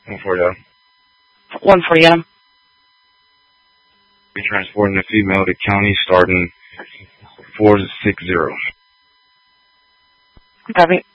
140 Adam. 140 Adam. Be transporting the female to county starting 460. Copy.